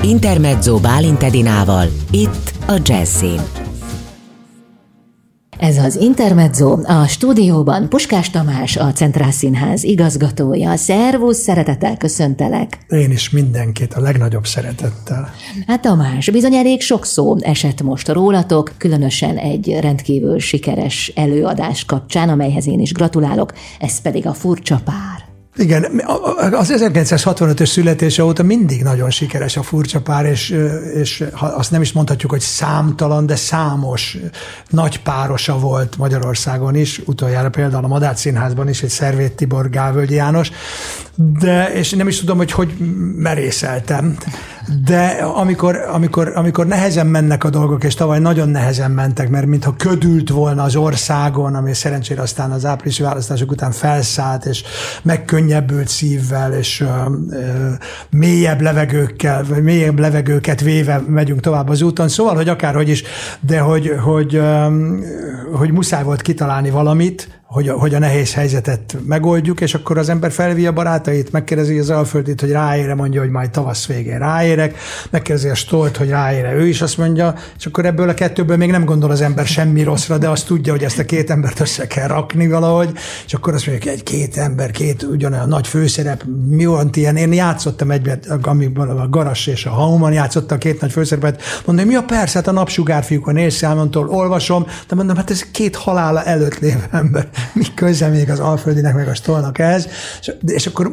Intermezzo Bálint Edinával, itt a Jazzin. Ez az Intermezzo, a stúdióban Puskás Tamás, a Centrál Színház igazgatója. Szervusz, szeretettel köszöntelek. Én is mindenkit a legnagyobb szeretettel. Hát Tamás, bizony elég sok szó esett most rólatok, különösen egy rendkívül sikeres előadás kapcsán, amelyhez én is gratulálok, ez pedig a Furcsa pár. Igen, az 1965-ös születése óta mindig nagyon sikeres a Furcsa pár, és azt nem is mondhatjuk, hogy számtalan, de számos nagy párosa volt Magyarországon is, utoljára például a Madách Színházban is, egy Szervét Tibor, Gálvölgyi János, és nem is tudom, hogy merészeltem, de amikor nehezen mennek a dolgok, és tavaly nagyon nehezen mentek, mert mintha ködült volna az országon, ami szerencsére aztán az áprilisi választások után felszállt, és megkönnyebbült szívvel, és mélyebb levegőket véve megyünk tovább az úton. Szóval, hogy akárhogy is, de hogy muszáj volt kitalálni valamit, hogy a nehéz helyzetet megoldjuk, és akkor az ember felhívja a barátait, megkérdezi az Alföldit, hogy ráére, mondja, hogy majd tavasz végén ráérek, megkérdezi a Stolt, hogy ráére, ő is azt mondja, és akkor ebből a kettőből még nem gondol az ember semmi rosszra, de azt tudja, hogy ezt a két embert össze kell rakni valahogy, és akkor azt mondja, hogy két ember, ugyanolyan nagy főszerep, mi volt ilyen, én játszottam amikor a Garas és a Hauman játszotta a két nagy főszerepet, mondom, mi a persze, hát a Napsugárfiúk a Neil Simontól olvasom, de mondom, hát ez két halála előtt lévő ember. Mi köze még az Alföldinek meg a Stollnak ehhez, és akkor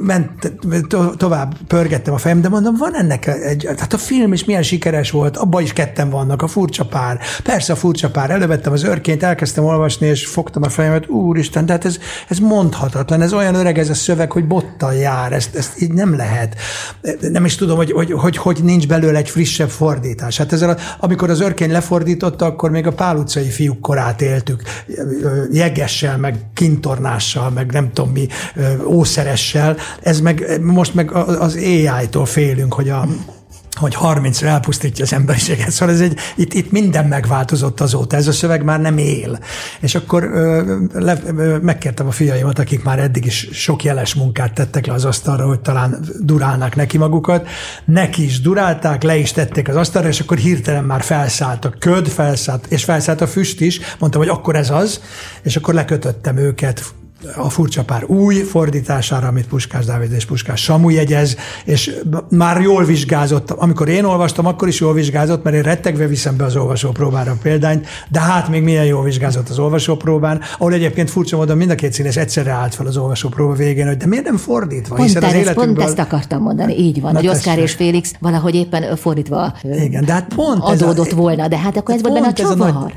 tovább pörgettem a fejem, de mondom, van ennek hát a film is milyen sikeres volt, abban is ketten vannak, a Furcsa pár. Persze a Furcsa pár, elővettem az Örkényt, elkezdtem olvasni, és fogtam a fejemet, úristen, tehát ez mondhatatlan, ez olyan öreg ez a szöveg, hogy bottal jár, ezt így nem lehet. Nem is tudom, hogy nincs belőle egy frissebb fordítás. Hát amikor az Örkény lefordította, akkor még a Pál utcai fiúk korát éltük, Jegessel, meg Kintornással, meg nem tudom mi, ószeressel, most meg az AI-tól félünk, hogy 30-ra elpusztítja az emberiséget. Szóval itt minden megváltozott azóta, ez a szöveg már nem él. És akkor megkértem a fiaimat, akik már eddig is sok jeles munkát tettek le az asztalra, hogy talán durálnák neki magukat. Neki is durálták, le is tették az asztalra, és akkor hirtelen már felszállt a köd, felszállt a füst is. Mondtam, hogy akkor ez az, és akkor lekötöttem őket a Furcsa pár új fordítására, amit Puskás Dávid és Puskás Samu jegyez, és már jól vizsgázott. Amikor én olvastam, akkor is jól vizsgázott, mert én rettegve viszem be az olvasópróbára a példányt, de hát még milyen jól vizsgázott az olvasópróbán, ahol egyébként furcsa módon mind a két színész egyszerre állt fel az olvasópróba végén, hogy de miért nem fordítva? Pont ezt akartam mondani, így van, hogy Oszkár és Félix valahogy éppen fordítva igen, de hát pont adódott volna, de hát akkor ez volt benne a csavar.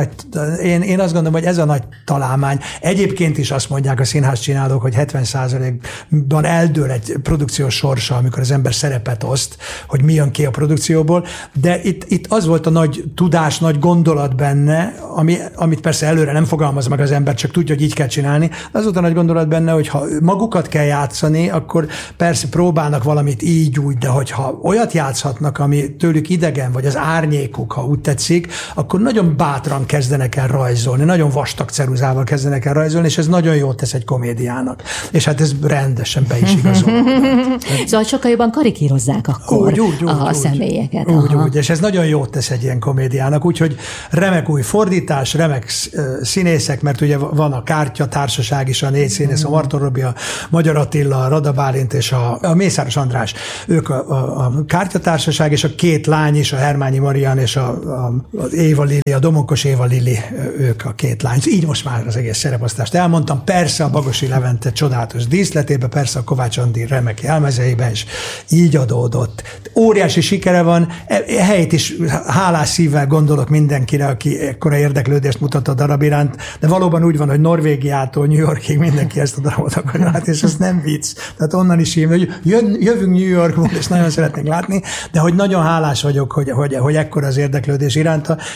Én azt gondolom, hogy ez a nagy találmány. Egyébként is azt mondják a színházcsinálók, hogy 70%-ban eldől egy produkciós sorsa, amikor az ember szerepet oszt, hogy mi jön ki a produkcióból, de itt az volt a nagy tudás, nagy gondolat benne, amit persze előre nem fogalmaz meg az ember, csak tudja, hogy így kell csinálni. Az volt a nagy gondolat benne, hogy ha magukat kell játszani, akkor persze próbálnak valamit így úgy, de hogyha olyat játszhatnak, ami tőlük idegen, vagy az árnyékuk, ha úgy tetszik, akkor nagyon bátran kezdenek el rajzolni, nagyon vastag ceruzával kezdenek el rajzolni, és ez nagyon jót tesz egy komédiának. És hát ez rendesen be is igazol. Szóval sokkal jobban karikírozzák akkor a személyeket. Úgy, és ez nagyon jót tesz egy ilyen komédiának, úgyhogy remek új fordítás, remek színészek, mert ugye van a Kártyatársaság is, a 4 színész, a Marton Robi, a Magyar Attila, a Rada Bálint és a Mészáros András. Ők a Kártyatársaság, és a 2 lány is, a Hermányi Marian és az Éva Lili, a Domonkos Éva Lili, ők a 2 lány. Így most már az egész szereposztást elmondtam. Persze a Bagosi Levente csodálatos díszletében, persze a Kovács Andi remek jelmezeiben is így adódott. Óriási sikere van, helyt is hálás szívvel gondolok mindenkire, aki ekkora érdeklődést mutat a darab iránt, de valóban úgy van, hogy Norvégiától New Yorkig mindenki ezt a darabot akarja látni, és ez nem vicc. Tehát onnan is hívni, hogy jövünk New Yorkból, és nagyon szeretnénk látni, de hogy nagyon hálás vagyok, hogy ekkora az érdeklődés iránta, és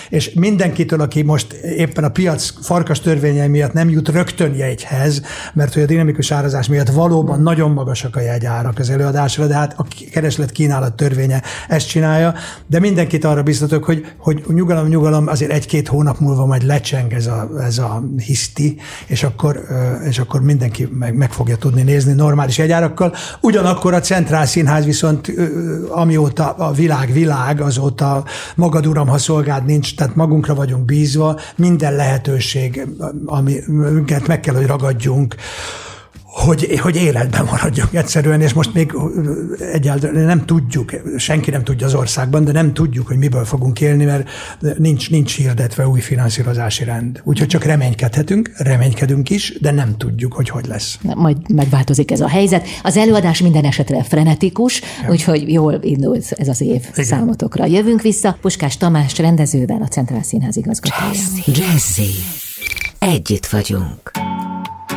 mindenkitől, aki most éppen a piac farkas törvényei miatt nem jut rögtön jegyhez, mert hogy a dinamikus árazás miatt valóban nagyon magasak a jegyárak az előadásra, de hát a kereslet-kínálat törvénye ezt csinálja, de mindenkit arra biztatok, hogy nyugalom, azért 1-2 hónap múlva majd lecseng ez a hiszti, és akkor mindenki meg fogja tudni nézni normális jegyárakkal. Ugyanakkor a Centrál Színház viszont amióta a világ, azóta magad uram, ha szolgád nincs, tehát magunkra vagyunk bízva, minden lehetőség, amiket meg kell, hogy ragadjunk, hogy életben maradjunk egyszerűen, és most még egyáltalán nem tudjuk, senki nem tudja az országban, de nem tudjuk, hogy miből fogunk élni, mert nincs hirdetve új finanszírozási rend. Úgyhogy csak reménykedünk is, de nem tudjuk, hogy lesz. Majd megváltozik ez a helyzet. Az előadás minden esetre frenetikus, úgyhogy jól indult ez az év számotokra. Jövünk vissza Puskás Tamás rendezővel, a Centrál Színház igazgatójával. Jazzy. Együtt vagyunk.